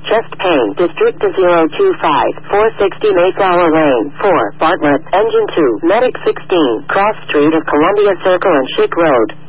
chest pain, District 025, 460 Mayflower Lane, 4, Bartlett, Engine 2, Medic 16, Cross Street of Columbia Circle and Schick Road.